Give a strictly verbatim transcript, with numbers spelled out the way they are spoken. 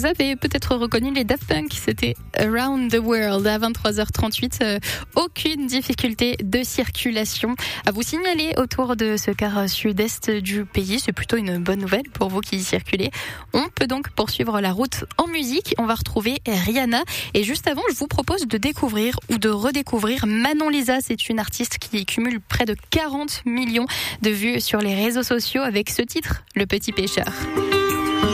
avez peut-être reconnu les Daft Punk, c'était Around the World à vingt-trois heures trente-huit. Euh, aucune difficulté de circulation à vous signaler autour de ce quart sud-est du pays. C'est plutôt une bonne nouvelle pour vous qui y circulez. On peut donc poursuivre la route en musique. On va retrouver Rihanna. Et juste avant, je vous propose de découvrir ou de redécouvrir Manon Lisa. C'est une artiste qui cumule près de quarante millions de vues sur les réseaux sociaux avec ce titre, Le Petit Pêcheur.